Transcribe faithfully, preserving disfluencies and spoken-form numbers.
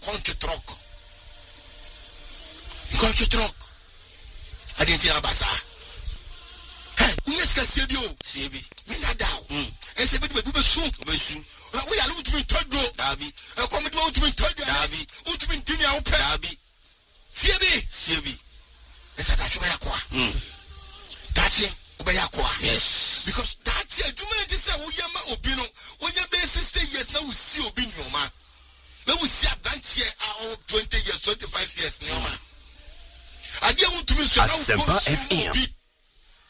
country truck. Country truck. I didn't think about that. Hey, let's get C B O. C B. We not down. And say, but we soon. We soon. We are looking to be third row. Dabi. A committee to be third row. Dabi. To be dinner out. Dabi. C B. C B. Is that that's where I qua? That's it. Yes. Because that's it. You mean this? We are my opinion. When your base stay years now, we see opinion, man. Now we see a bunch here twenty years, twenty-five years, no man. I didn't want to miss your F M.